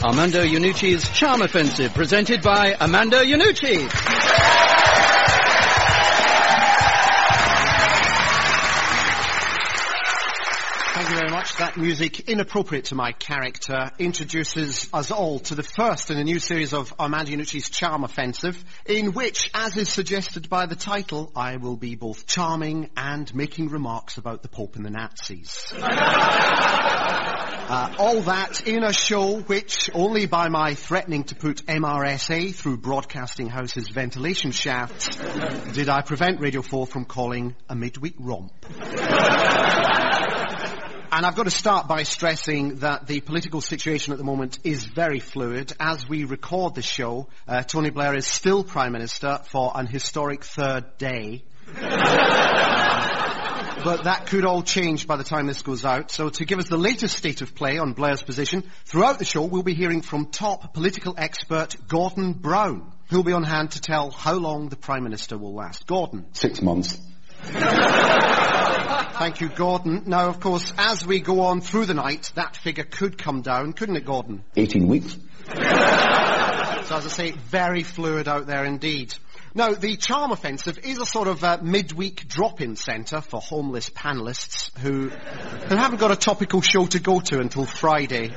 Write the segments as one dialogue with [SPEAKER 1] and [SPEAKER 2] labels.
[SPEAKER 1] Armando Iannucci's Charm Offensive, presented by Armando Iannucci.
[SPEAKER 2] Thank you very much. That music, inappropriate to my character, introduces us all to the first in a new series of Armando Iannucci's Charm Offensive, in which, as is suggested by the title, I will be both charming and making remarks about the Pope and the Nazis. All that in a show which, only by my threatening to put MRSA through Broadcasting House's ventilation shafts, did I prevent Radio 4 from calling a midweek romp. And I've got to start by stressing that the political situation at the moment is very fluid. As we record the show, Tony Blair is still Prime Minister for an historic third day. But that could all change by the time this goes out. So to give us the latest state of play on Blair's position, throughout the show we'll be hearing from top political expert Gordon Brown, who'll be on hand to tell how long the Prime Minister will last. Gordon.
[SPEAKER 3] 6 months.
[SPEAKER 2] Thank you, Gordon. Now, of course, as we go on through the night, that figure could come down, couldn't it, Gordon?
[SPEAKER 3] 18 weeks.
[SPEAKER 2] So, as I say, very fluid out there indeed. Now, the Charm Offensive is a sort of midweek drop-in centre for homeless panellists who haven't got a topical show to go to until Friday.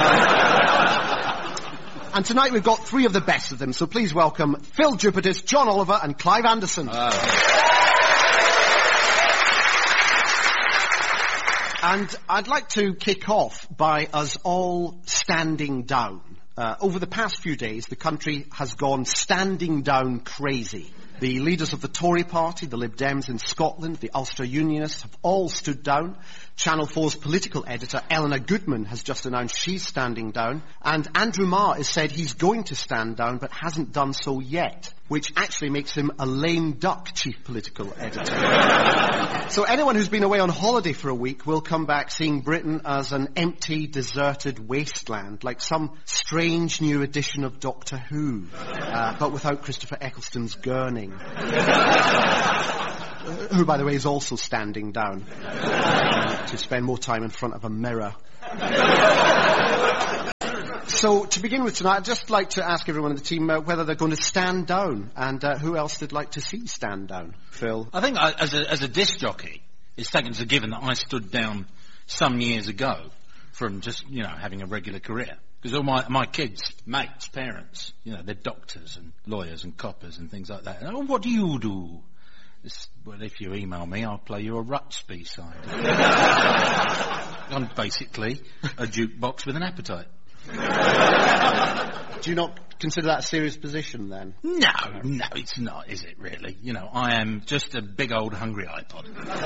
[SPEAKER 2] And tonight we've got three of the best of them, so please welcome Phil Jupitus, John Oliver and Clive Anderson. And I'd like to kick off by us all standing down. Over the past few days, the country has gone standing down crazy. The leaders of the Tory party, the Lib Dems in Scotland, the Ulster Unionists have all stood down. Channel 4's political editor, Eleanor Goodman, has just announced she's standing down. And Andrew Marr has said he's going to stand down but hasn't done so yet, which actually makes him a lame duck chief political editor. So anyone who's been away on holiday for a week will come back seeing Britain as an empty, deserted wasteland, like some strange new edition of Doctor Who, but without Christopher Eccleston's Gurning. Who, by the way, is also standing down to spend more time in front of a mirror. So, to begin with tonight, I'd just like to ask everyone in the team whether they're going to stand down, and who else they'd like to see stand down. Phil?
[SPEAKER 4] I think as a disc jockey, it's taken as a given that I stood down some years ago from just, having a regular career. Because all my kids, mates, parents, they're doctors and lawyers and coppers and things like that. And, what do you do? Well, if you email me, I'll play you a Ruts B-side. I'm basically a jukebox with an appetite.
[SPEAKER 2] Do you not consider that a serious position, then?
[SPEAKER 4] No, it's not, is it, really? I am just a big old hungry iPod.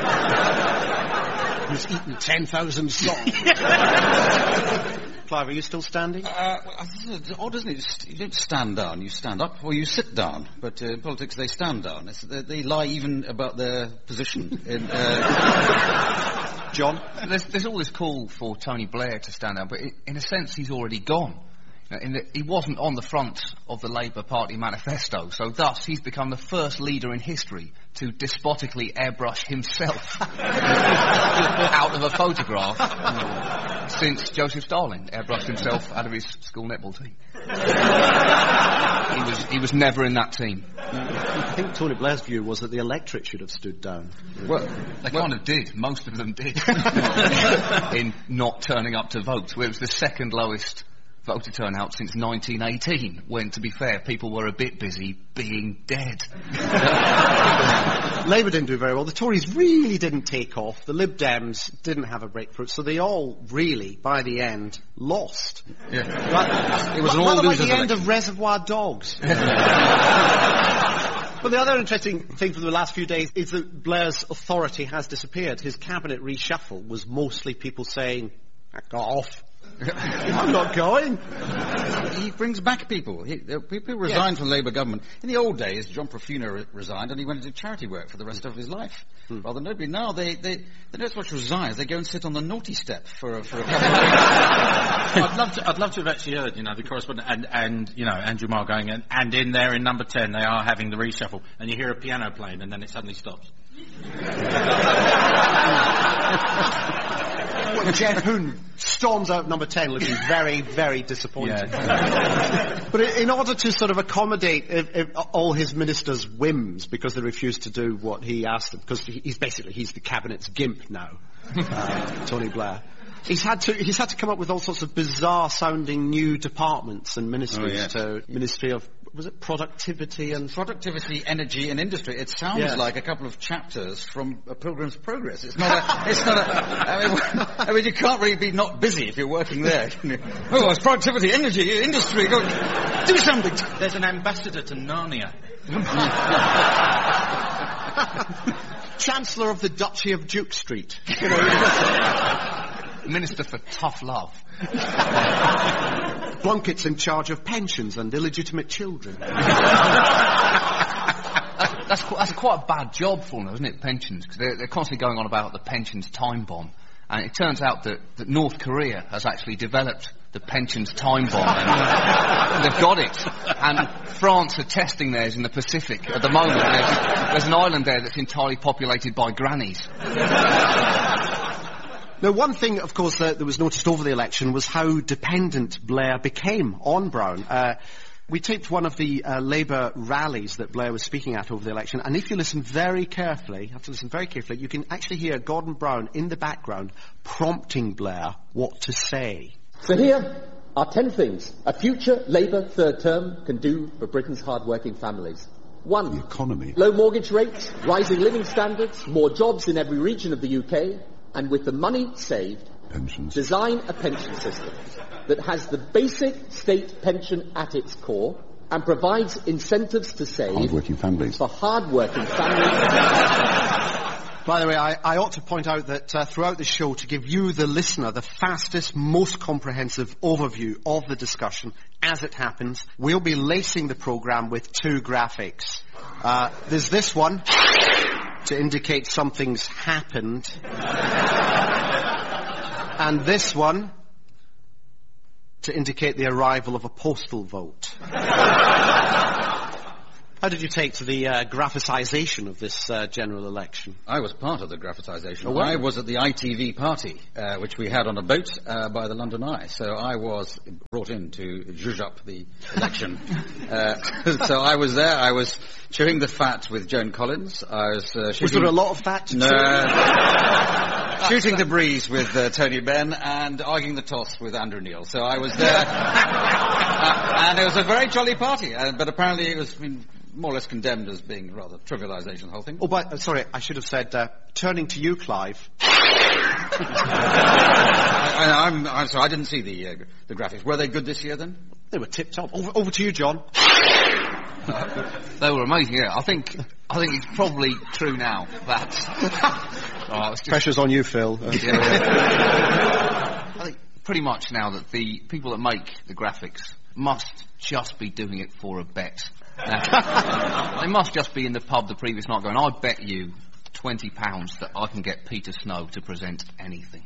[SPEAKER 2] Who's eaten 10,000 songs. Clive, are you still standing?
[SPEAKER 5] It's odd, isn't it? You don't stand down, you stand up, or you sit down. But in politics, they stand down. They lie even about their position.
[SPEAKER 2] John?
[SPEAKER 6] There's all this call for Tony Blair to stand down, but in a sense, he's already gone. He wasn't on the front of the Labour Party manifesto, so thus he's become the first leader in history to despotically airbrush himself out of a photograph since Joseph Stalin airbrushed himself out of his school netball team. He was never in that team.
[SPEAKER 2] I think Tony Blair's view was that the electorate should have stood down.
[SPEAKER 6] Well, they kind of did. Most of them did. In not turning up to vote, where it was the second lowest voter turnout since 1918, when, to be fair, people were a bit busy being dead.
[SPEAKER 2] Labour didn't do very well. The Tories really didn't take off. The Lib Dems didn't have a breakthrough, so they all really, by the end, lost.
[SPEAKER 5] Yeah.
[SPEAKER 2] It was
[SPEAKER 5] like
[SPEAKER 2] the end of Reservoir Dogs. But the other interesting thing from the last few days is that Blair's authority has disappeared. His cabinet reshuffle was mostly people saying, "Got off." I'm not going.
[SPEAKER 5] He brings back people. People resigned from the Labour government. In the old days, John Profuna resigned and he went into charity work for the rest of his life. Rather nobody. Now they don't so much resign. They go and sit on the naughty step for a couple of weeks.
[SPEAKER 4] I'd love to have actually heard, the correspondent and Andrew Marr going and in there in number 10 they are having the reshuffle and you hear a piano playing and then it suddenly stops.
[SPEAKER 2] Jeff Hoon storms out number 10 looking very, very disappointed.
[SPEAKER 4] Yeah.
[SPEAKER 2] But in order to sort of accommodate all his ministers' whims, because they refuse to do what he asked them, because he's the cabinet's gimp now, Tony Blair. He's had to come up with all sorts of bizarre sounding new departments and ministries to Ministry of, was it Productivity,
[SPEAKER 5] Energy and Industry. It sounds like a couple of chapters from A Pilgrim's Progress. It's not I mean, you can't really be not busy if you're working there. Oh, it's productivity, energy, industry. Go, do something.
[SPEAKER 4] There's an ambassador to Narnia.
[SPEAKER 2] Chancellor of the Duchy of Duke Street.
[SPEAKER 6] Minister for Tough Love.
[SPEAKER 2] Blunkett's in charge of pensions and illegitimate children.
[SPEAKER 6] That's quite a bad job for them, isn't it, pensions? Because they're constantly going on about the pensions time bomb. And it turns out that North Korea has actually developed the pensions time bomb. And they've got it. And France are testing theirs in the Pacific at the moment. There's an island there that's entirely populated by grannies.
[SPEAKER 2] Now, one thing, of course, that was noticed over the election was how dependent Blair became on Brown. We taped one of the Labour rallies that Blair was speaking at over the election, and if you listen very carefully, you can actually hear Gordon Brown in the background prompting Blair what to say.
[SPEAKER 3] So here are 10 things a future Labour third term can do for Britain's hard-working families. 1.
[SPEAKER 7] The economy.
[SPEAKER 3] Low mortgage rates, rising living standards, more jobs in every region of the UK, and with the money saved,
[SPEAKER 7] pensions.
[SPEAKER 3] Design a pension system that has the basic state pension at its core and provides incentives to save
[SPEAKER 7] hard-working families.
[SPEAKER 3] For hard-working families.
[SPEAKER 2] By the way, I ought to point out that throughout the show, to give you, the listener, the fastest, most comprehensive overview of the discussion as it happens, we'll be lacing the programme with 2 graphics. There's this one to indicate something's happened. And this one to indicate the arrival of a postal vote. How did you take to the graphicisation of this general election?
[SPEAKER 5] I was part of the graphicisation.
[SPEAKER 2] Oh, well.
[SPEAKER 5] I was at the ITV party, which we had on a boat by the London Eye. So I was brought in to zhuzh up the election. So I was there. I was chewing the fat with Joan Collins. I was shooting...
[SPEAKER 2] Was there a lot of fat to chew?
[SPEAKER 5] Shooting the breeze with Tony Benn and arguing the toss with Andrew Neil. So I was there. And it was a very jolly party. But apparently it was... more or less condemned as being rather trivialisation of the whole thing.
[SPEAKER 2] Oh, but, sorry, I should have said, turning to you, Clive.
[SPEAKER 5] I'm sorry, I didn't see the graphics. Were they good this year, then?
[SPEAKER 2] They were tip-top. Over to you, John.
[SPEAKER 6] They were amazing, yeah. I think it's probably true now that...
[SPEAKER 2] Pressure's on you, Phil.
[SPEAKER 6] I think pretty much now that the people that make the graphics must just be doing it for a bet. They must just be in the pub the previous night going, I bet you £20 that I can get Peter Snow to present anything.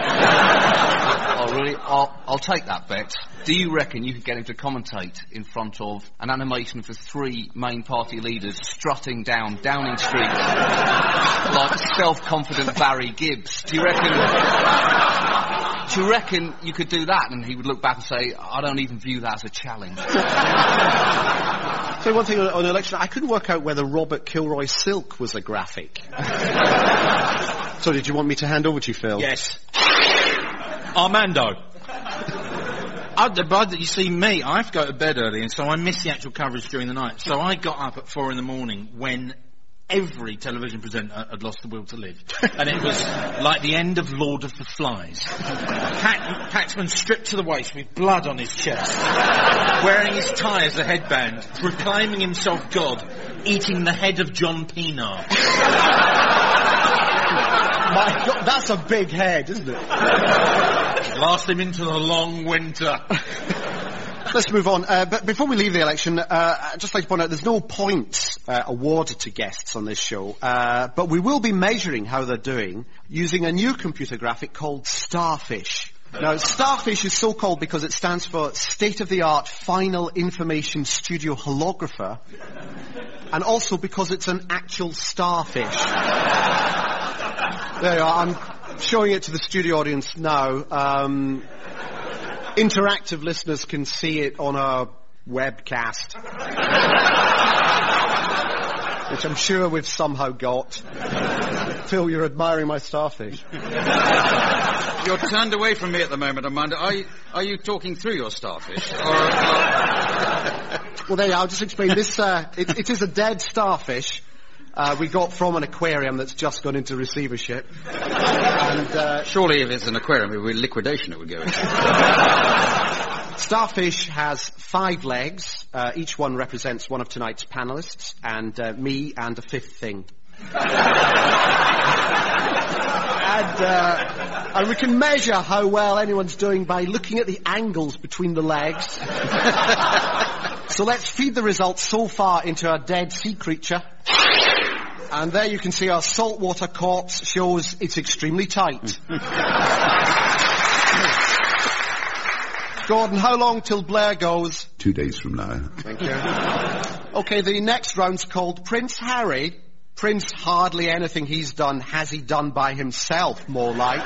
[SPEAKER 6] I'll take that bet. Do you reckon you could get him to commentate in front of an animation for 3 main party leaders strutting down Downing Street like self-confident Barry Gibbs? Do you reckon you could do that? And he would look back and say, I don't even view that as a challenge.
[SPEAKER 2] So one thing on election, I couldn't work out whether Robert Kilroy Silk was a graphic. So did you want me to hand over to you, Phil?
[SPEAKER 4] Yes. Armando. You see me, I have to go to bed early, and so I miss the actual coverage during the night. So I got up at 4 a.m. when every television presenter had lost the will to live. And it was like the end of Lord of the Flies. Paxman stripped to the waist with blood on his chest, wearing his tie as a headband, proclaiming himself God, eating the head of John Pienaar.
[SPEAKER 2] My God, that's a big head, isn't it?
[SPEAKER 4] Last him into the long winter.
[SPEAKER 2] Let's move on. But before we leave the election, I'd just like to point out there's no points awarded to guests on this show. But we will be measuring how they're doing using a new computer graphic called Starfish. Now, Starfish is so called because it stands for State-of-the-Art Final Information Studio Holographer, and also because it's an actual starfish. There you are. showing it to the studio audience now. Interactive listeners can see it on a webcast, which I'm sure we've somehow got. Phil, you're admiring my starfish.
[SPEAKER 5] You're turned away from me at the moment, Amanda. Are you talking through your starfish?
[SPEAKER 2] Well, there you are. I'll just explain this. It is a dead starfish we got from an aquarium that's just gone into receivership. And
[SPEAKER 5] surely if it's an aquarium, it would be liquidation it would go into.
[SPEAKER 2] Starfish has 5 legs. Each one represents one of tonight's panellists, and me and a 5th thing. And we can measure how well anyone's doing by looking at the angles between the legs. So let's feed the results so far into our dead sea creature. And there you can see our saltwater corpse shows it's extremely tight. Gordon, how long till Blair goes?
[SPEAKER 7] 2 days from now.
[SPEAKER 2] Thank you. Okay, the next round's called Prince Harry. Prince, hardly anything he's done has he done by himself, more like.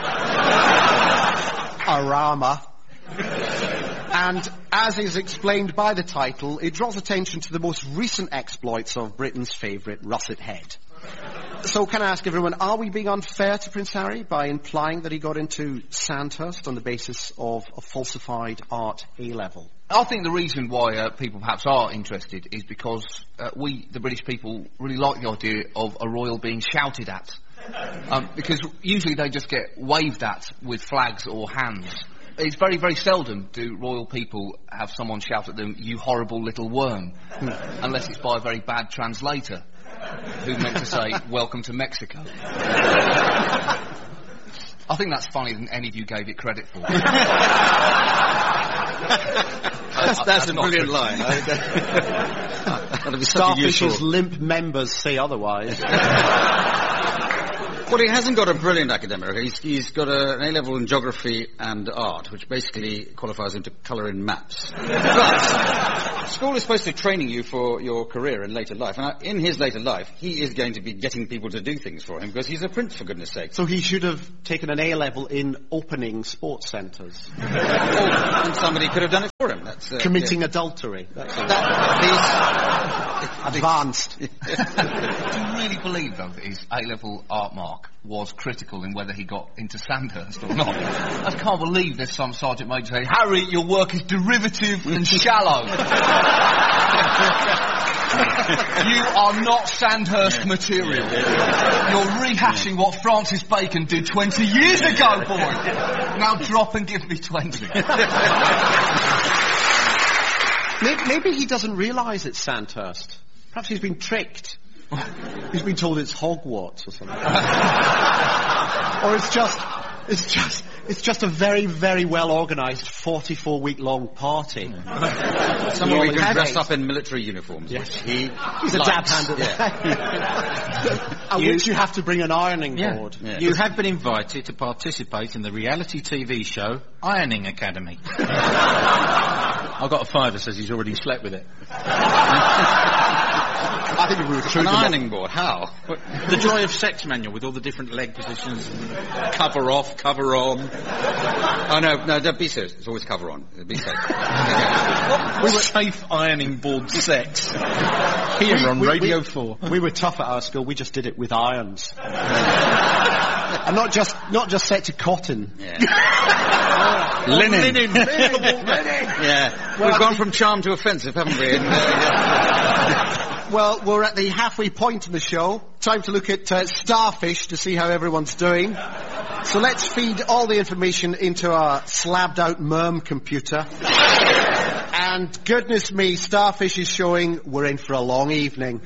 [SPEAKER 2] Arama. And as is explained by the title, it draws attention to the most recent exploits of Britain's favourite russet head. So can I ask everyone, are we being unfair to Prince Harry by implying that he got into Sandhurst on the basis of a falsified art A-level?
[SPEAKER 6] I think the reason why people perhaps are interested is because we, the British people, really like the idea of a royal being shouted at. Because usually they just get waved at with flags or hands. It's very, very seldom do royal people have someone shout at them, "You horrible little worm," unless it's by a very bad translator who meant to say, "Welcome to Mexico." I think that's funnier than any of you gave it credit for.
[SPEAKER 5] That's a brilliant line.
[SPEAKER 2] Starfish's limp members say otherwise.
[SPEAKER 5] Well, he hasn't got a brilliant academic. He's got an A-level in geography and art, which basically qualifies him to colour in maps. But school is supposed to be training you for your career in later life. And in his later life, he is going to be getting people to do things for him because he's a prince, for goodness sake.
[SPEAKER 2] So he should have taken an A-level in opening sports centres.
[SPEAKER 5] And somebody could have done it for him. That's,
[SPEAKER 2] committing adultery. Advanced.
[SPEAKER 6] Do you really believe, though, that his A-level art mark was critical in whether he got into Sandhurst or not? I can't believe there's some sergeant major saying, "Harry, your work is derivative and shallow. You are not Sandhurst material. You're rehashing what Francis Bacon did 20 years ago, boy. Now drop and give me 20.
[SPEAKER 2] Maybe he doesn't realise it's Sandhurst. Perhaps he's been tricked. He's been told it's Hogwarts or something. Or it's just a very, very well organised 44-week-long party.
[SPEAKER 5] Someone we can dress up in military uniforms.
[SPEAKER 2] Yes. He's a dab hand at which you have to bring an ironing board.
[SPEAKER 4] Yeah. You have been invited to participate in the reality TV show Ironing Academy. I've got a fiver, says he's already slept with it.
[SPEAKER 2] I think we were
[SPEAKER 5] an ironing board. How?
[SPEAKER 4] The Joy of Sex manual with all the different leg positions. Cover off, cover on.
[SPEAKER 5] Oh, no, don't be serious. It's always cover on. Be safe.
[SPEAKER 4] Safe ironing board sex. Here on Radio 4.
[SPEAKER 2] We were tough at our school. We just did it with irons. And not just set to cotton.
[SPEAKER 5] Yeah. Linen. Yeah. Well, we've gone from charm to offensive, haven't we?
[SPEAKER 2] Well, we're at the halfway point in the show. Time to look at Starfish to see how everyone's doing. So let's feed all the information into our slabbed-out Merm computer. And goodness me, Starfish is showing we're in for a long evening.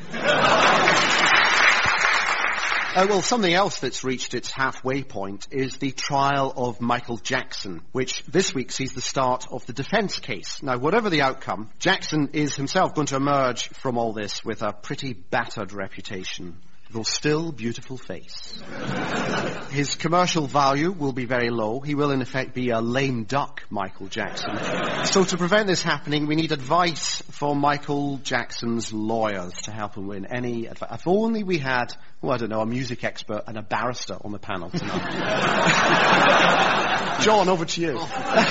[SPEAKER 2] Well, something else that's reached its halfway point is the trial of Michael Jackson, which this week sees the start of the defence case. Now, whatever the outcome, Jackson is himself going to emerge from all this with a pretty battered reputation. though still beautiful face. His commercial value will be very low. He will in effect be a lame duck Michael Jackson. So to prevent this happening, we need advice from Michael Jackson's lawyers to help him win. Any advice? If only we had, I don't know, a music expert and a barrister on the panel tonight. John, over to you.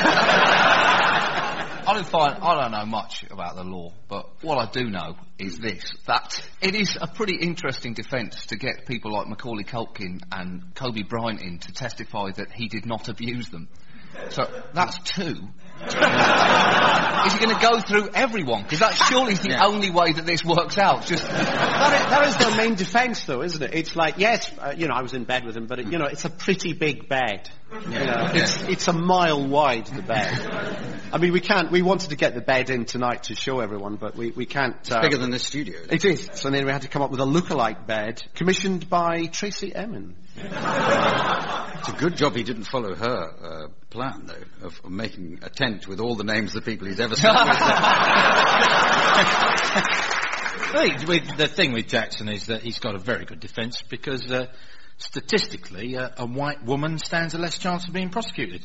[SPEAKER 6] I don't know much about the law, but what I do know is this, that it is a pretty interesting defence to get people like Macaulay Culkin and Kobe Bryant in to testify that he did not abuse them. So that's two. Is he going to go through everyone? Because that's surely the only way that this works out. Just
[SPEAKER 2] that is their main defence, though, isn't it? It's like, yes, I was in bed with him, but it's a pretty big bed. It's a mile wide, the bed. I mean, we wanted to get the bed in tonight to show everyone, but we can't.
[SPEAKER 5] It's bigger than this studio.
[SPEAKER 2] It is. So then we had to come up with a lookalike bed commissioned by Tracy Emin.
[SPEAKER 5] It's a good job he didn't follow her plan, though, of making a tent with all the names of the people he's ever slept with.
[SPEAKER 4] The thing with Jackson is that he's got a very good defence because statistically a white woman stands a less chance of being prosecuted.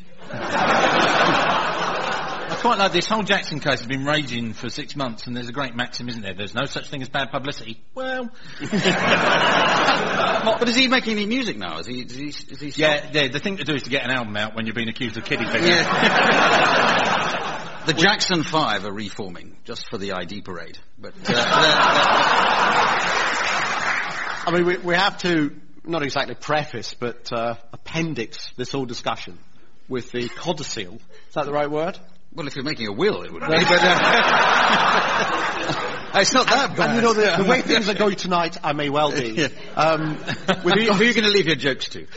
[SPEAKER 4] I quite like this whole Jackson case has been raging for 6 months, and there's a great maxim, isn't there? There's no such thing as bad publicity. Well,
[SPEAKER 5] but is he making any music now? Is he?
[SPEAKER 4] Yeah. The thing to do is to get an album out when you're being accused of kiddie things.
[SPEAKER 5] Yeah. The Jackson 5 are reforming just for the ID parade, but.
[SPEAKER 2] I mean, we have to not exactly preface, but appendix this whole discussion with the codicil. Is that the right word?
[SPEAKER 5] Well, if you're making a will, it would be. But, it's not that bad.
[SPEAKER 2] And the way things are going tonight, I may well be.
[SPEAKER 5] Who are you going to leave your jokes to?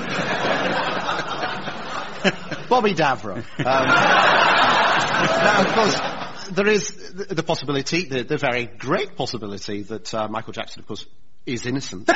[SPEAKER 2] Bobby Davro. Now, of course, there is the possibility, the very great possibility, that Michael Jackson, of course, is innocent.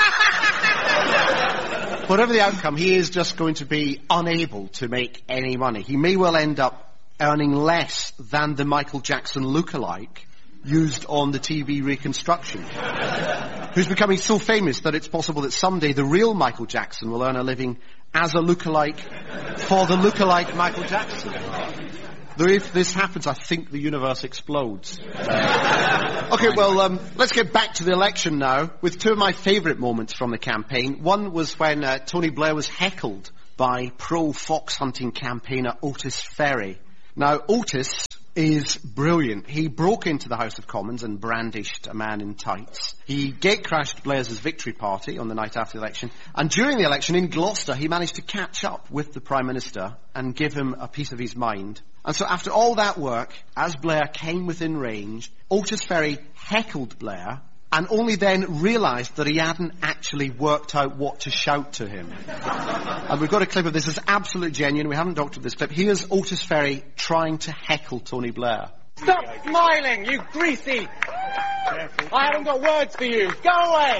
[SPEAKER 2] Whatever the outcome, he is just going to be unable to make any money. He may well end up earning less than the Michael Jackson lookalike used on the TV reconstruction, who's becoming so famous that it's possible that someday the real Michael Jackson will earn a living as a lookalike for the lookalike Michael Jackson. Though if this happens, I think the universe explodes. Okay, well, let's get back to the election now, with two of my favourite moments from the campaign. One was when Tony Blair was heckled by pro-fox hunting campaigner Otis Ferry. Now, Otis is brilliant. He broke into the House of Commons and brandished a man in tights. He gatecrashed Blair's victory party on the night after the election. And during the election in Gloucester, he managed to catch up with the Prime Minister and give him a piece of his mind. And so after all that work, as Blair came within range, Otis Ferry heckled Blair and only then realised that he hadn't actually worked out what to shout to him. And we've got a clip of this. It's absolutely genuine. We haven't doctored this clip. Here's Otis Ferry trying to heckle Tony Blair.
[SPEAKER 7] Stop smiling, you greasy! I haven't got words for you. Go away!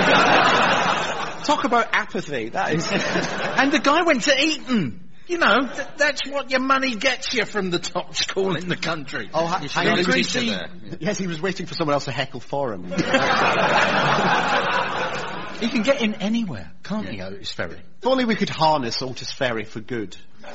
[SPEAKER 2] Talk about apathy. That is...
[SPEAKER 4] And the guy went to Eton. You know, that's what your money gets you from the top school in the country.
[SPEAKER 2] Oh, hang on, greasy. Yes, he was waiting for someone else to heckle for him.
[SPEAKER 4] He can get in anywhere, can't he, Otis Ferry?
[SPEAKER 2] If only we could harness Otis Ferry for good.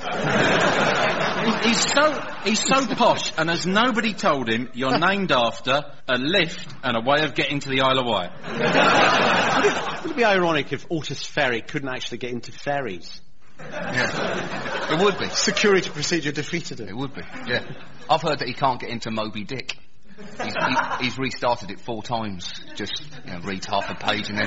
[SPEAKER 4] He's so posh, and as nobody told him, you're named after a lift and a way of getting to the Isle of Wight.
[SPEAKER 2] Would it be ironic if Otis Ferry couldn't actually get into ferries?
[SPEAKER 6] Yeah. It would be.
[SPEAKER 2] Security procedure defeated him.
[SPEAKER 6] It would be, yeah. I've heard that he can't get into Moby Dick. He's restarted it 4 times. Just reads half a page and then...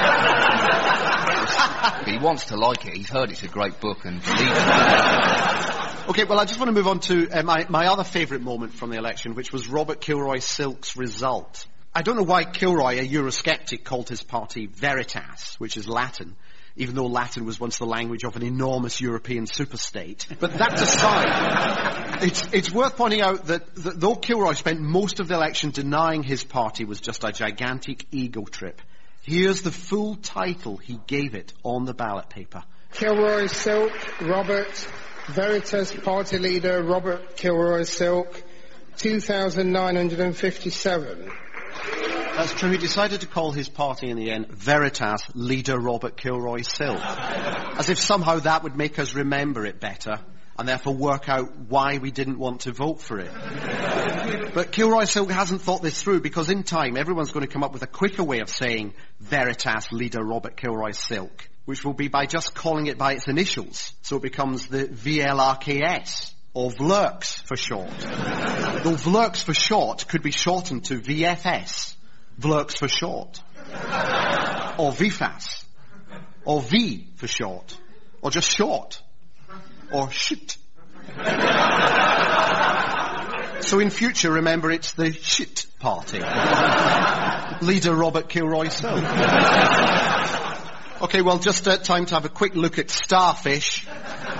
[SPEAKER 6] He wants to like it. He's heard it's a great book and believes it.
[SPEAKER 2] Okay, well, I just want to move on to my other favourite moment from the election, which was Robert Kilroy-Silk's result. I don't know why Kilroy, a Eurosceptic, called his party Veritas, which is Latin, even though Latin was once the language of an enormous European superstate. But that aside, it's worth pointing out that though Kilroy spent most of the election denying his party was just a gigantic ego trip, here's the full title he gave it on the ballot paper.
[SPEAKER 8] Kilroy-Silk, Robert, Veritas party leader Robert Kilroy-Silk, 2,957.
[SPEAKER 2] That's true. He decided to call his party in the end Veritas Leader Robert Kilroy-Silk. As if somehow that would make us remember it better and therefore work out why we didn't want to vote for it. But Kilroy-Silk hasn't thought this through, because in time everyone's going to come up with a quicker way of saying Veritas Leader Robert Kilroy-Silk, which will be by just calling it by its initials. So it becomes the VLRKS, or VLRKS for short. Though VLRKS for short could be shortened to VFS, VLRKS for short. Or VFAS, or V for short, or just short, or shit. So in future, remember, it's the shit party. Leader Robert Kilroy-Silk. Okay, well, just time to have a quick look at Starfish.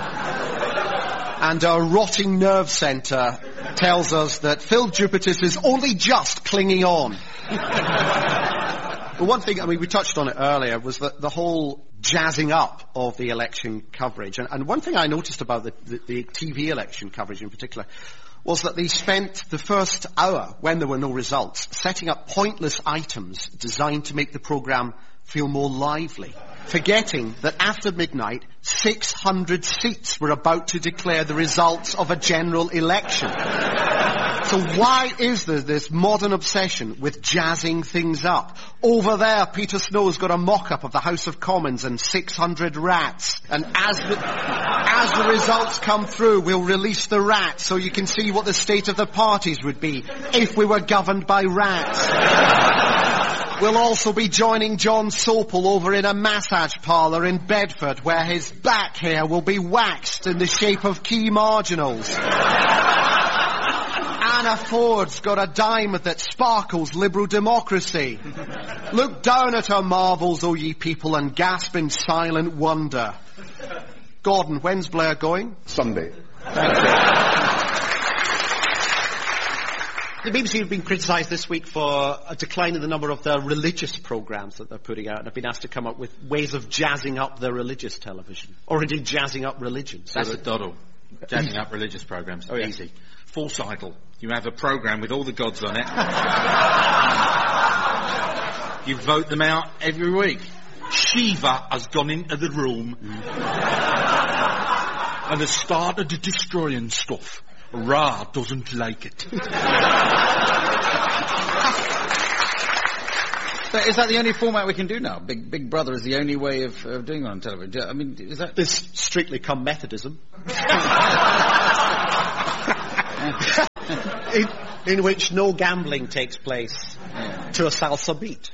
[SPEAKER 2] And our rotting nerve centre tells us that Phil Jupitus is only just clinging on. Well, one thing, I mean, we touched on it earlier, was that the whole jazzing up of the election coverage. And one thing I noticed about the TV election coverage in particular was that they spent the first hour, when there were no results, setting up pointless items designed to make the programme feel more lively, forgetting that after midnight, 600 seats were about to declare the results of a general election. So why is there this modern obsession with jazzing things up? Over there, Peter Snow's got a mock-up of the House of Commons and 600 rats. And as the results come through, we'll release the rats so you can see what the state of the parties would be if we were governed by rats. We'll also be joining John Sopel over in a massage parlour in Bedford, where his back hair will be waxed in the shape of key marginals. Anna Ford's got a diamond that sparkles liberal democracy. Look down at her marvels, O ye people, and gasp in silent wonder. Gordon, when's Blair going?
[SPEAKER 9] Sunday.
[SPEAKER 2] The BBC have been criticised this week for a decline in the number of their religious programmes that they're putting out, and have been asked to come up with ways of jazzing up their religious television. Or indeed jazzing up religion.
[SPEAKER 4] That's a doddle. Jazzing up religious programmes. Oh, yeah. Easy. False idol. You have a programme with all the gods on it. You vote them out every week. Shiva has gone into the room and has started destroying stuff. Ra doesn't like it.
[SPEAKER 5] So is that the only format we can do now? Big Brother is the only way of doing it on television. I mean, is that...
[SPEAKER 2] This Strictly Come Methodism. in which no gambling takes place to a salsa beat.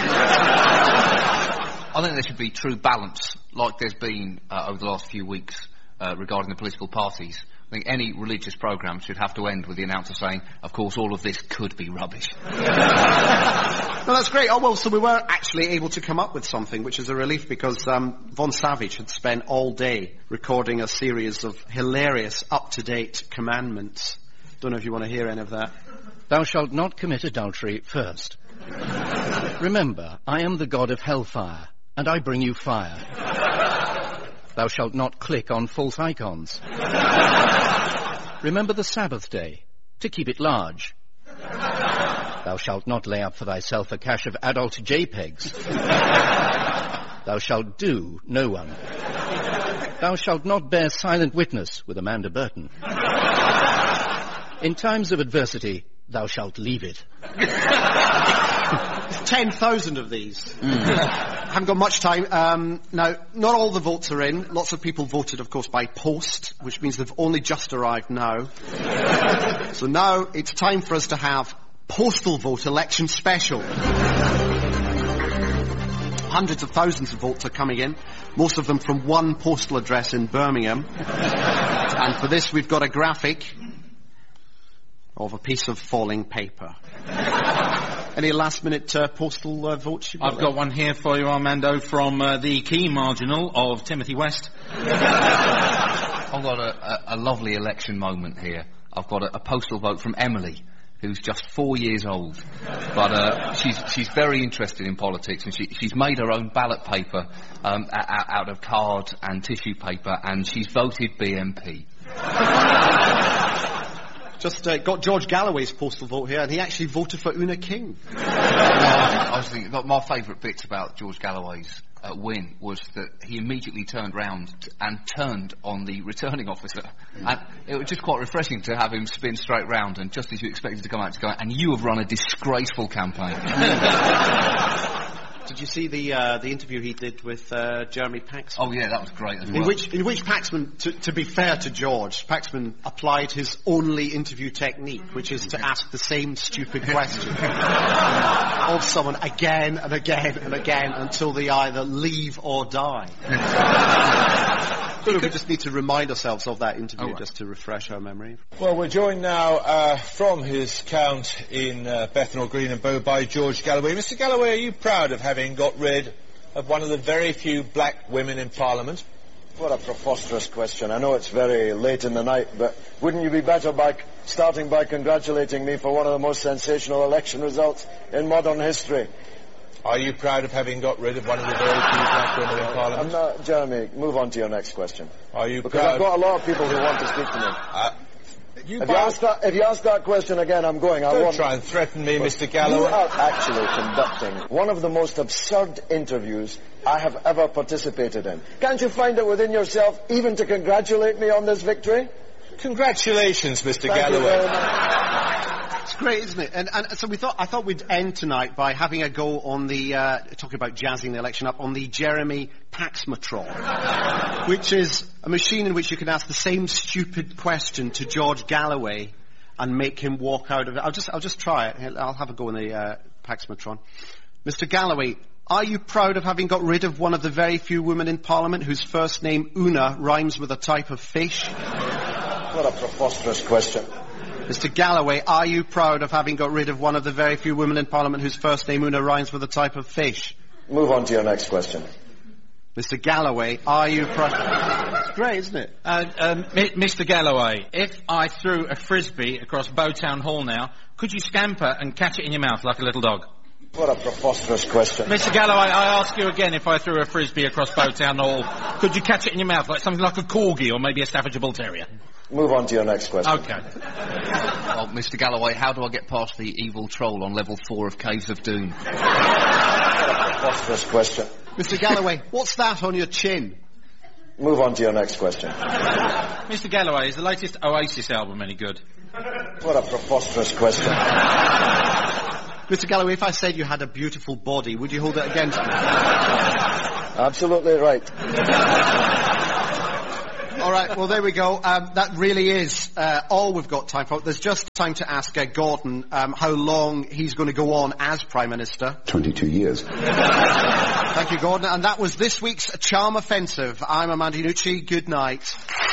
[SPEAKER 6] I think there should be true balance, like there's been over the last few weeks regarding the political parties. I think any religious programme should have to end with the announcer saying, of course, all of this could be rubbish.
[SPEAKER 2] No, that's great. Oh, well, so we were actually able to come up with something, which is a relief, because Von Savage had spent all day recording a series of hilarious, up-to-date commandments. Don't know if you want to hear any of that.
[SPEAKER 1] Thou shalt not commit adultery first. Remember, I am the god of hellfire, and I bring you fire. Thou shalt not click on false icons. Remember the Sabbath day, to keep it large. Thou shalt not lay up for thyself a cache of adult JPEGs. Thou shalt do no one. Thou shalt not bear silent witness with Amanda Burton. In times of adversity, thou shalt leave it.
[SPEAKER 2] 10,000 of these. Haven't got much time. Now, not all the votes are in. Lots of people voted, of course, by post, which means they've only just arrived now. So now it's time for us to have Postal Vote Election Special. Hundreds of thousands of votes are coming in, most of them from one postal address in Birmingham. And for this, we've got a graphic of a piece of falling paper. Any last-minute postal votes?
[SPEAKER 4] I've got one here for you, Armando, from the key marginal of Timothy West.
[SPEAKER 6] I've got a lovely election moment here. I've got a postal vote from Emily, who's just 4 years old, but she's very interested in politics, and she's made her own ballot paper out of card and tissue paper, and she's voted BNP.
[SPEAKER 2] just got George Galloway's postal vote here, and he actually voted for Una King.
[SPEAKER 6] I was thinking, my favourite bits about George Galloway's win was that he immediately turned round and turned on the returning officer. And it was just quite refreshing to have him spin straight round, and just as you expected to come out, and you have run a disgraceful campaign.
[SPEAKER 2] Did you see the interview he did with Jeremy Paxman?
[SPEAKER 6] Oh yeah, that was great as well.
[SPEAKER 2] In which Paxman, to be fair to George, Paxman applied his only interview technique, which is to ask the same stupid question of someone again and again and again until they either leave or die. We just need to remind ourselves of that interview just to refresh our memory.
[SPEAKER 9] Well, we're joined now from his count in Bethnal Green and Bow by George Galloway. Mr. Galloway, are you proud of having got rid of one of the very few black women in Parliament?
[SPEAKER 10] What a preposterous question. I know it's very late in the night, but wouldn't you be better by starting by congratulating me for one of the most sensational election results in modern history?
[SPEAKER 9] Are you proud of having got rid of one of the very few black women in Parliament?
[SPEAKER 10] I'm not, Jeremy, move on to your next question.
[SPEAKER 9] Are you
[SPEAKER 10] because
[SPEAKER 9] proud?
[SPEAKER 10] I've got a lot of people who want to speak to me. If you ask that question again, I'm going.
[SPEAKER 9] Don't try and threaten me, Mr. Galloway.
[SPEAKER 10] You are actually conducting one of the most absurd interviews I have ever participated in. Can't you find it within yourself even to congratulate me on this victory?
[SPEAKER 9] Congratulations, Mr.
[SPEAKER 10] Thank
[SPEAKER 9] Galloway.
[SPEAKER 10] you very much.
[SPEAKER 2] It's great, isn't it? And so I thought we'd end tonight by having a go on the, talking about jazzing the election up, on the Jeremy Paxmatron, which is a machine in which you can ask the same stupid question to George Galloway and make him walk out of it. I'll just try it. I'll have a go on the Paxmatron. Mr. Galloway, are you proud of having got rid of one of the very few women in Parliament whose first name, Una, rhymes with a type of fish?
[SPEAKER 10] What a preposterous question.
[SPEAKER 2] Mr. Galloway, are you proud of having got rid of one of the very few women in Parliament whose first name, Una, rhymes with a type of fish?
[SPEAKER 10] Move on to your next question.
[SPEAKER 2] Mr. Galloway, are you proud... It's great, isn't it?
[SPEAKER 4] Mr. Galloway, if I threw a frisbee across Bowtown Hall now, could you scamper and catch it in your mouth like a little dog?
[SPEAKER 10] What a preposterous question.
[SPEAKER 4] Mr. Galloway, I ask you again, if I threw a frisbee across Bowtown Hall, could you catch it in your mouth like something like a corgi or maybe a Staffordshire Bull Terrier?
[SPEAKER 10] Move on to your next question.
[SPEAKER 4] Okay.
[SPEAKER 6] Well, Mr. Galloway, how do I get past the evil troll on level 4 of Caves of Doom?
[SPEAKER 10] What a preposterous question.
[SPEAKER 2] Mr. Galloway, what's that on your chin?
[SPEAKER 10] Move on to your next question.
[SPEAKER 4] Mr. Galloway, is the latest Oasis album any good?
[SPEAKER 10] What a preposterous question.
[SPEAKER 2] Mr. Galloway, if I said you had a beautiful body, would you hold it against me?
[SPEAKER 10] Absolutely right.
[SPEAKER 2] All right, well, there we go. That really is all we've got time for. There's just time to ask Gordon how long he's going to go on as Prime Minister.
[SPEAKER 11] 22 years.
[SPEAKER 2] Thank you, Gordon. And that was this week's Charm Offensive. I'm Amanda Iannucci. Good night.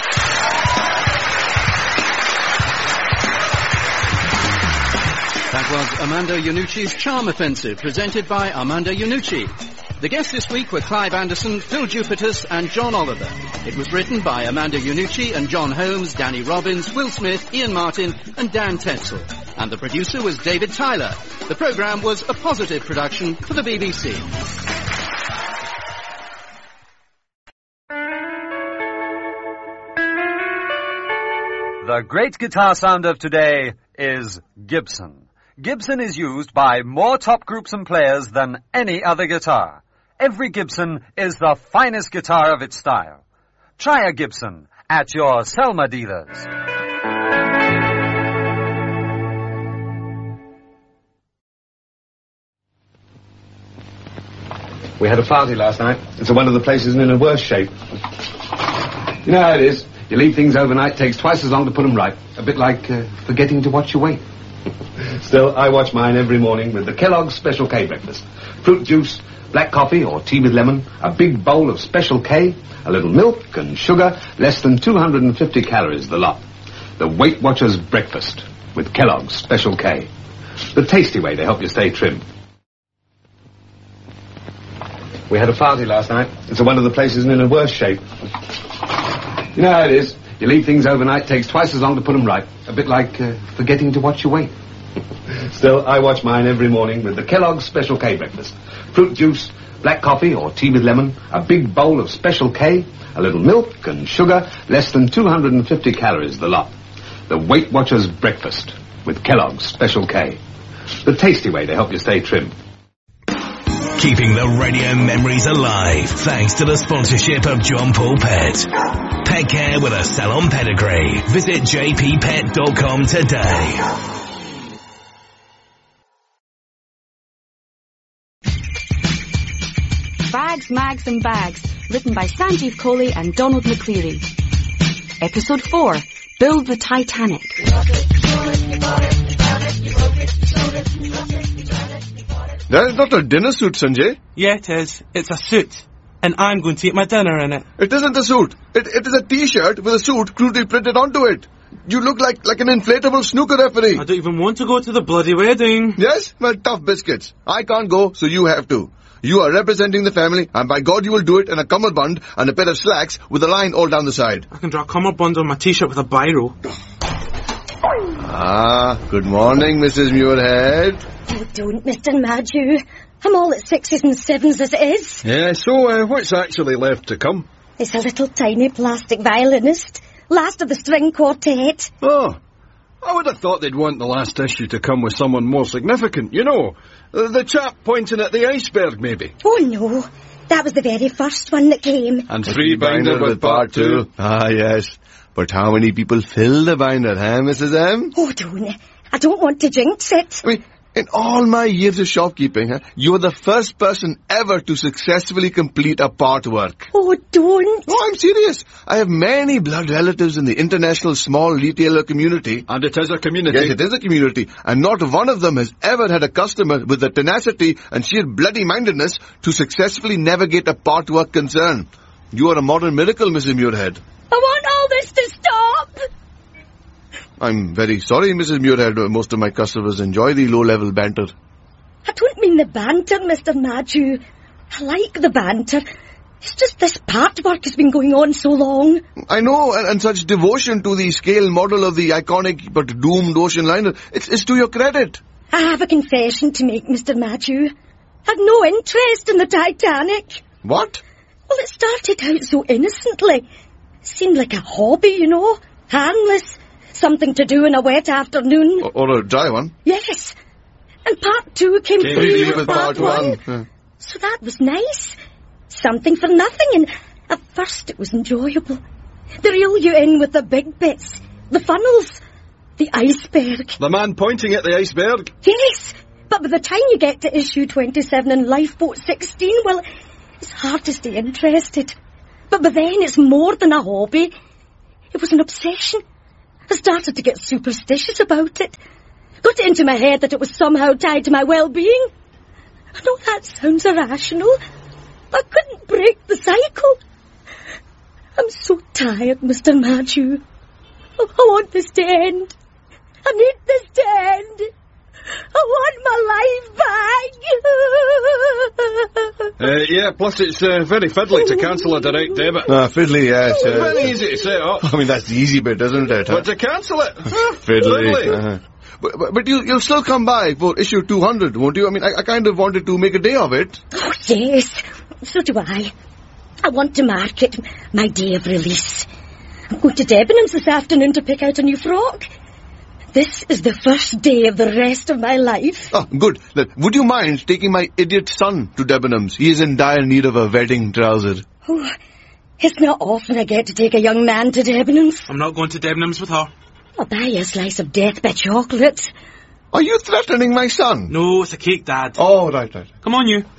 [SPEAKER 1] That was Amanda Iannucci's Charm Offensive, presented by Amanda Iannucci. The guests this week were Clive Anderson, Phil Jupitus and John Oliver. It was written by Amanda Iannucci and John Holmes, Danny Robbins, Will Smith, Ian Martin and Dan Tetzel. And the producer was David Tyler. The programme was a Positive production for the BBC.
[SPEAKER 12] The great guitar sound of today is Gibson. Gibson is used by more top groups and players than any other guitar. Every Gibson is the finest guitar of its style. Try a Gibson at your Selma dealers.
[SPEAKER 11] We had a party last night, and so one of the places is in a worse shape. You know how it is. You leave things overnight, takes twice as long to put them right. A bit like forgetting to watch your weight. Still, I watch mine every morning with the Kellogg's Special K breakfast. Fruit juice, black coffee or tea with lemon, a big bowl of Special K, a little milk and sugar, less than 250 calories the lot. The Weight Watchers breakfast with Kellogg's Special K. The tasty way to help you stay trim. We had a party last night, and so one of the places is in a worse shape. You know how it is. You leave things overnight, takes twice as long to put them right. A bit like forgetting to watch your weight. Still, I watch mine every morning with the Kellogg's Special K breakfast. Fruit juice, black coffee or tea with lemon, a big bowl of Special K, a little milk and sugar, less than 250 calories the lot. The Weight Watchers Breakfast with Kellogg's Special K. The tasty way to help you stay trim.
[SPEAKER 13] Keeping the radio memories alive thanks to the sponsorship of John Paul Pet. Pet care with a salon pedigree. Visit jppet.com today.
[SPEAKER 14] Bags, Mags and Bags, written by Sanjeev Kohli and Donald McCleary. Episode 4, Build the Titanic.
[SPEAKER 15] That is not a dinner suit, Sanjay.
[SPEAKER 16] Yeah, it is. It's a suit. And I'm going to eat my dinner in it.
[SPEAKER 15] It isn't a suit. It is a T-shirt with a suit crudely printed onto it. You look like an inflatable snooker referee.
[SPEAKER 16] I don't even want to go to the bloody wedding.
[SPEAKER 15] Yes? Well, tough biscuits. I can't go, so you have to. You are representing the family, and by God you will do it in a cummerbund and a pair of slacks with a line all down the side.
[SPEAKER 16] I can draw a cummerbund on my T-shirt with a biro.
[SPEAKER 15] Good morning, Mrs. Muirhead.
[SPEAKER 17] Oh, don't, Mr. Madju. I'm all at 6s and 7s as it is.
[SPEAKER 15] Yeah, so what's actually left to come?
[SPEAKER 17] It's a little tiny plastic violinist. Last of the string quartet.
[SPEAKER 15] Oh, I would have thought they'd want the last issue to come with someone more significant, you know. The chap pointing at the iceberg, maybe.
[SPEAKER 17] Oh, no. That was the very first one that came.
[SPEAKER 15] And free binder with part 2. Ah, yes. But how many people fill the binder, huh, Mrs. M?
[SPEAKER 17] Oh, don't. I don't want to jinx it.
[SPEAKER 15] I mean, in all my years of shopkeeping, you are the first person ever to successfully complete a part work.
[SPEAKER 17] Oh, don't.
[SPEAKER 15] Oh, I'm serious. I have many blood relatives in the international small retailer community. And it is a community. Yes, it is a community. And not one of them has ever had a customer with the tenacity and sheer bloody-mindedness to successfully navigate a part work concern. You are a modern miracle, Mrs. Muirhead.
[SPEAKER 17] I want all this to stop.
[SPEAKER 15] I'm very sorry, Mrs. Muirhead. Most of my customers enjoy the low-level banter.
[SPEAKER 17] I don't mean the banter, Mr. Madju. I like the banter. It's just this part work has been going on so long.
[SPEAKER 15] I know, and such devotion to the scale model of the iconic but doomed ocean liner. It's to your credit.
[SPEAKER 17] I have a confession to make, Mr. Madju. I had no interest in the Titanic.
[SPEAKER 15] What?
[SPEAKER 17] Well, it started out so innocently. It seemed like a hobby, you know, harmless. Something to do in a wet afternoon.
[SPEAKER 15] Or a dry one.
[SPEAKER 17] Yes. And part 2 came free with part 1.
[SPEAKER 15] Yeah.
[SPEAKER 17] So that was nice. Something for nothing, and at first it was enjoyable. They reel you in with the big bits, the funnels, the iceberg.
[SPEAKER 15] The man pointing at the iceberg?
[SPEAKER 17] Yes, but by the time you get to issue 27 and Lifeboat 16, well, it's hard to stay interested. But by then it's more than a hobby. It was an obsession. I started to get superstitious about it. Got it into my head that it was somehow tied to my well-being. I know that sounds irrational. I couldn't break the cycle. I'm so tired, Mr. Madju. I want this to end. I need this to end. I want my life back.
[SPEAKER 15] Yeah, plus it's very fiddly to cancel a direct debit. Fiddly, yes. Very easy to set up. I mean, that's the easy bit, isn't it? But to cancel it. Fiddly. But you'll still come by for issue 200, won't you? I mean, I kind of wanted to make a day of it.
[SPEAKER 17] Oh, yes. So do I. I want to mark it my day of release. I'm going to Debenhams this afternoon to pick out a new frock. This is the first day of the rest of my life.
[SPEAKER 15] Oh, good. Would you mind taking my idiot son to Debenhams? He is in dire need of a wedding trouser.
[SPEAKER 17] Oh, it's not often I get to take a young man to Debenhams.
[SPEAKER 16] I'm not going to Debenhams with her.
[SPEAKER 17] I'll buy you a slice of death by chocolate.
[SPEAKER 15] Are you threatening my son?
[SPEAKER 16] No, it's a cake, Dad.
[SPEAKER 15] Oh, right.
[SPEAKER 16] Come on, you.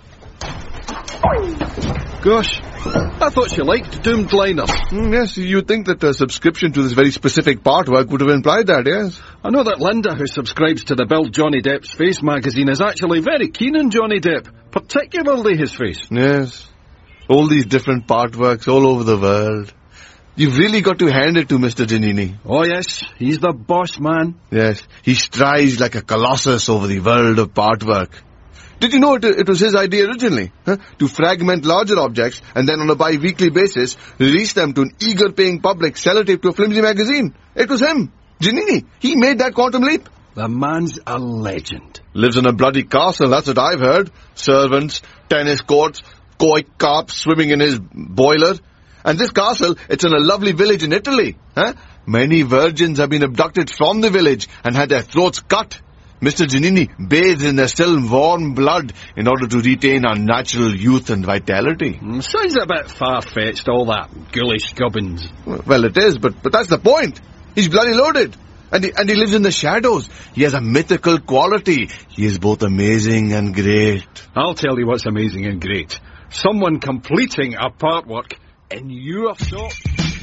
[SPEAKER 15] Gosh, I thought you liked doomed liners. Yes, you'd think that a subscription to this very specific part work would have implied that, yes. I know that Linda, who subscribes to the Build Johnny Depp's Face magazine, is actually very keen on Johnny Depp, particularly his face. Yes. All these different part works all over the world. You've really got to hand it to Mr. Giannini. Oh, yes. He's the boss man. Yes. He strides like a colossus over the world of part work. Did you know it was his idea originally? To fragment larger objects and then on a bi-weekly basis release them to an eager paying public sellotape to a flimsy magazine. It was him. Giannini. He made that quantum leap. The man's a legend. Lives in a bloody castle, that's what I've heard. Servants, tennis courts, koi carps swimming in his boiler. And this castle, it's in a lovely village in Italy. Many virgins have been abducted from the village and had their throats cut. Mr. Giannini bathes in their still warm blood in order to retain our natural youth and vitality.
[SPEAKER 18] Sounds a bit far-fetched, all that ghoulish gubbins.
[SPEAKER 15] Well, it is, but that's the point. He's bloody loaded. And he lives in the shadows. He has a mythical quality. He is both amazing and great.
[SPEAKER 18] I'll tell you what's amazing and great. Someone completing a partwork in your shop.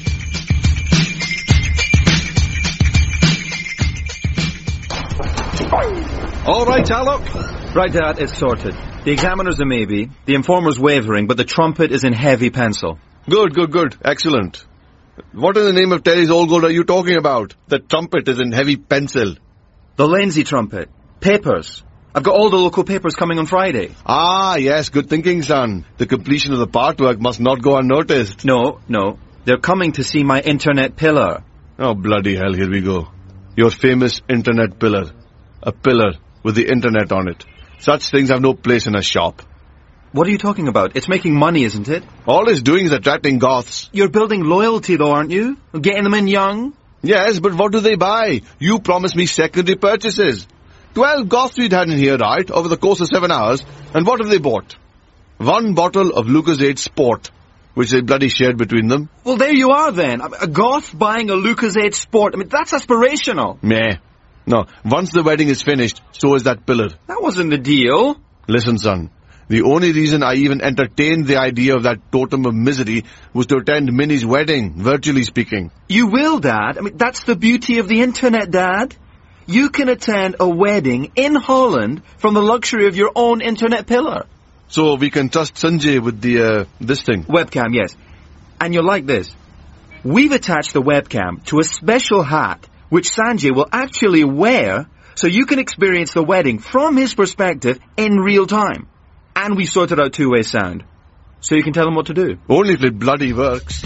[SPEAKER 19] All right, Alok. Right, Dad, it's sorted. The examiner's a maybe, the informer's wavering, but the trumpet is in heavy pencil.
[SPEAKER 15] Good. Excellent. What in the name of Terry's Old Gold are you talking about? The trumpet is in heavy pencil.
[SPEAKER 19] The Lindsay trumpet. Papers. I've got all the local papers coming on Friday.
[SPEAKER 15] Ah, yes, good thinking, son. The completion of the part work must not go unnoticed.
[SPEAKER 19] No. They're coming to see my internet pillar.
[SPEAKER 15] Oh, bloody hell, here we go. Your famous internet pillar. A pillar with the internet on it. Such things have no place in a shop.
[SPEAKER 19] What are you talking about? It's making money, isn't it?
[SPEAKER 15] All it's doing is attracting goths.
[SPEAKER 19] You're building loyalty, though, aren't you? Getting them in young?
[SPEAKER 15] Yes, but what do they buy? You promised me secondary purchases. 12 goths we'd had in here, right, over the course of 7 hours. And what have they bought? 1 bottle of Lucozade Sport, which they bloody shared between them.
[SPEAKER 19] Well, there you are, then. A goth buying a Lucozade Sport. I mean, that's aspirational.
[SPEAKER 15] Meh. No, once the wedding is finished, so is that pillar.
[SPEAKER 19] That wasn't the deal.
[SPEAKER 15] Listen, son. The only reason I even entertained the idea of that totem of misery was to attend Minnie's wedding, virtually speaking.
[SPEAKER 19] You will, Dad. I mean, that's the beauty of the internet, Dad. You can attend a wedding in Holland from the luxury of your own internet pillar.
[SPEAKER 15] So we can trust Sanjay with the, this thing?
[SPEAKER 19] Webcam, yes. And you'll like this. We've attached the webcam to a special hat which Sanjay will actually wear so you can experience the wedding from his perspective in real time. And we sorted out two-way sound. So you can tell him what to do.
[SPEAKER 15] Only if it bloody works.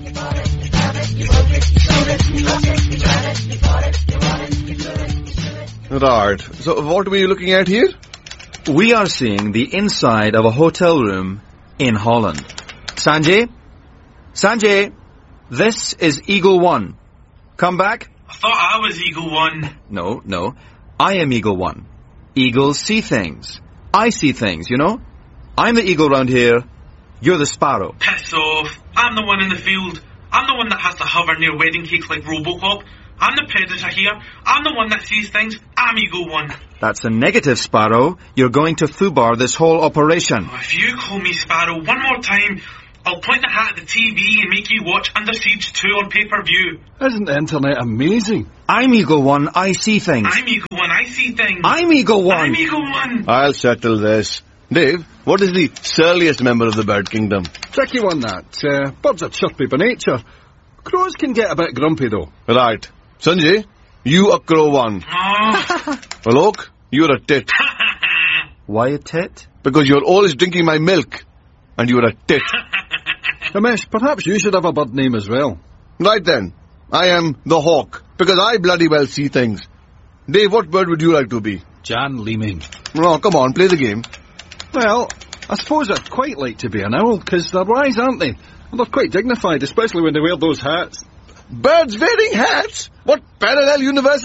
[SPEAKER 15] Right. So what were you looking at here?
[SPEAKER 19] We are seeing the inside of a hotel room in Holland. Sanjay? This is Eagle One. Come back.
[SPEAKER 20] I thought I was Eagle One.
[SPEAKER 19] No. I am Eagle One. Eagles see things. I see things, you know? I'm the eagle round here. You're the sparrow.
[SPEAKER 20] Piss off. I'm the one in the field. I'm the one that has to hover near wedding cakes like Robocop. I'm the predator here. I'm the one that sees things. I'm Eagle One.
[SPEAKER 19] That's a negative, Sparrow. You're going to foobar this whole operation.
[SPEAKER 20] Oh, if you call me Sparrow one more time, I'll point the hat at the TV and make you watch Under Siege 2 on pay-per-view.
[SPEAKER 18] Isn't the internet amazing?
[SPEAKER 19] I'm Eagle One. I see things.
[SPEAKER 20] I'm Eagle One. I see things.
[SPEAKER 19] I'm Eagle One.
[SPEAKER 20] I'm Eagle One.
[SPEAKER 15] I'll settle this. Dave, what is the surliest member of the bird kingdom?
[SPEAKER 18] Tricky one, that. Birds are chirpy by nature. Crows can get a bit grumpy, though.
[SPEAKER 15] Right. Sanjay, you a crow one.
[SPEAKER 20] Oh.
[SPEAKER 15] Well, Oak, you're a tit.
[SPEAKER 19] Why a tit?
[SPEAKER 15] Because you're always drinking my milk. And you're a tit.
[SPEAKER 18] Ramesh, perhaps you should have a bird name as well.
[SPEAKER 15] Right then. I am the hawk. Because I bloody well see things. Dave, what bird would you like to be?
[SPEAKER 18] Jan Leeming.
[SPEAKER 15] Oh, come on, play the game.
[SPEAKER 18] Well, I suppose I'd quite like to be an owl, because they're wise, aren't they? And they're quite dignified, especially when they wear those hats.
[SPEAKER 15] Birds wearing hats? What parallel universe